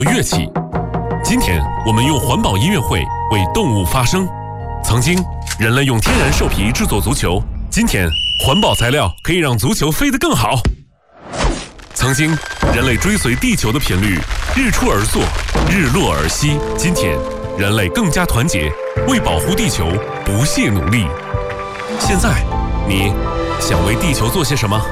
乐器。今天我们用环保音乐会为动物发声。曾经人类用天然兽皮制作足球，今天环保材料可以让足球飞得更好。曾经人类追随地球的频率，日出而作，日落而息，今天人类更加团结，为保护地球不懈努力。现在你想为地球做些什么？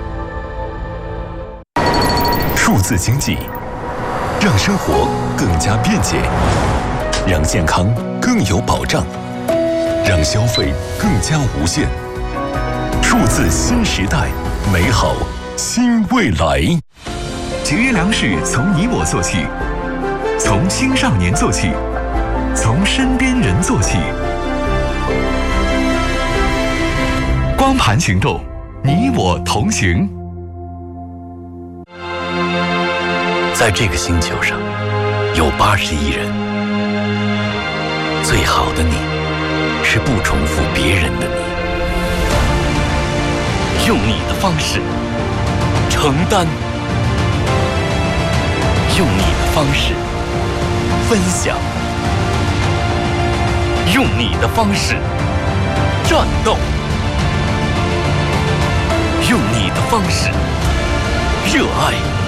数字经济让生活更加便捷，让健康更有保障，让消费更加无限。数字新时代，美好新未来。 节约粮食从你我做起，从青少年做起，从身边人做起。光盘行动，你我同行。 在这个星球上，有80亿人。最好的你，是不重复别人的你。用你的方式承担，用你的方式分享，用你的方式战斗，用你的方式热爱，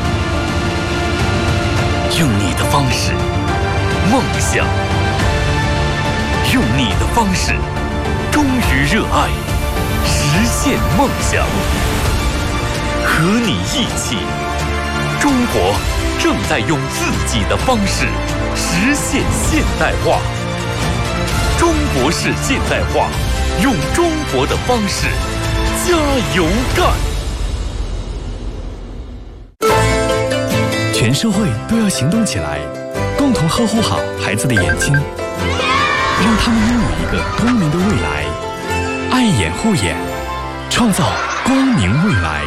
用你的方式梦想，用你的方式忠于热爱，实现梦想。和你一起，中国正在用自己的方式实现现代化。中国式现代化，用中国的方式加油干。 全社会都要行动起来，共同呵护好孩子的眼睛，让他们拥有一个光明的未来。爱眼护眼，创造光明未来。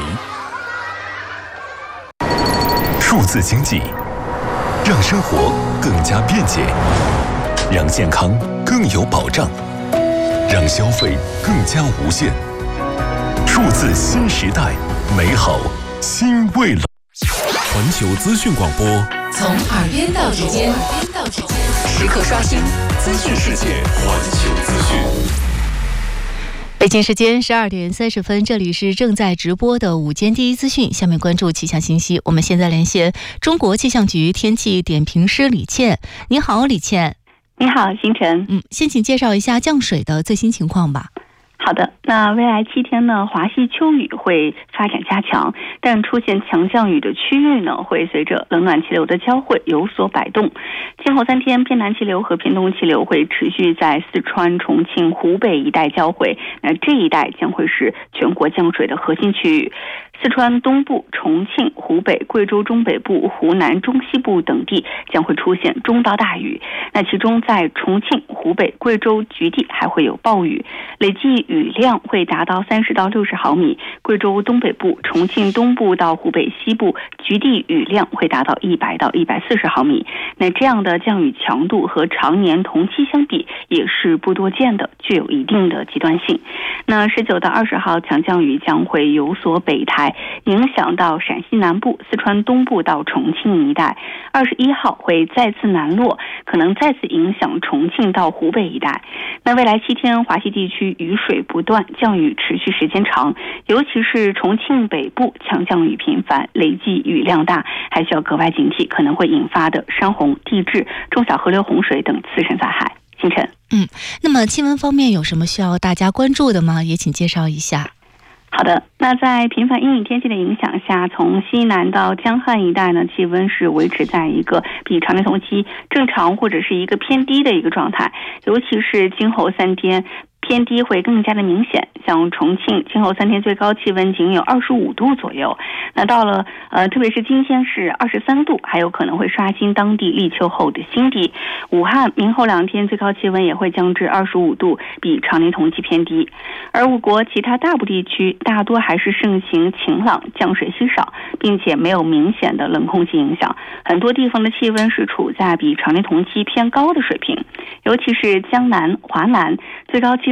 数字经济让生活更加便捷，让健康更有保障，让消费更加无限。数字新时代，美好新未来。 环球资讯广播， 从耳边到指尖，时刻刷新资讯世界。 环球资讯。 北京时间12点30分，这里是正在直播的午间第一资讯。下面关注气象信息。我们现在连线中国气象局天气点评师李倩。你好，李倩。 你好，星辰。 先请介绍一下降水的最新情况吧。 好的，那未来7天呢，华西秋雨会发展加强，但出现强降雨的区域呢，会随着冷暖气流的交汇有所摆动。今后3天，偏南气流和偏东气流会持续在四川、重庆、湖北一带交汇，那这一带将会是全国降水的核心区域。四川东部、重庆、湖北、贵州中北部、湖南中西部等地将会出现中到大雨，那其中在重庆、湖北、贵州局地还会有暴雨，累计雨量会达到30到60毫米，贵州东北部、重庆东部到湖北西部局地雨量会达到100到140毫米。那这样的降雨强度和常年同期相比也是不多见的，具有一定的极端性。那19到20号强降雨将会有所北抬，影响到陕西南部、四川东部到重庆一带。21号会再次南落，可能再次影响重庆到湖北一带。那未来7天，华西地区雨水不断，降雨持续时间长，尤其是重庆北部强降雨频繁，累计雨量大，还需要格外警惕可能会引发的山洪、地质、中小河流洪水等次生灾害。星辰。 那么气温方面有什么需要大家关注的吗？也请介绍一下。 好的，那在频繁阴雨天气的影响下，从西南到江汉一带呢，气温是维持在一个比常年同期正常或者是一个偏低的一个状态，尤其是今后3天偏低会更加的明显，像重庆今后3天最高气温仅有25度左右，那到了特别是今天是23度，还有可能会刷新当地立秋后的新低。武汉明后2天最高气温也会降至25度，比常年同期偏低。而我国其他大部地区大多还是盛行晴朗，降水稀少，并且没有明显的冷空气影响，很多地方的气温是处在比常年同期偏高的水平，尤其是江南、华南最高气温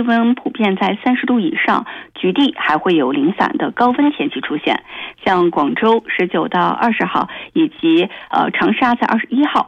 温普遍在30度以上，局地还会有零散的高温天气出现。像广州19到20号以及长沙在21号